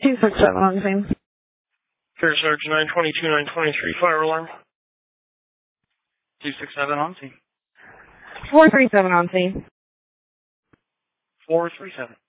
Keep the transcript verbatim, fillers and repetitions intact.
two six seven on scene. Fair Sarge nine twenty-two, nine twenty-three, fire alarm. two six seven on scene. four three seven on scene. four three seven.